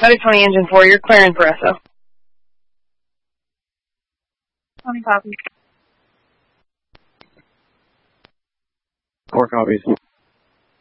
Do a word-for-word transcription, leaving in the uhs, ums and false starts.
Medic twenty, Engine four, you're clearing for S O. twenty copies. Four copies.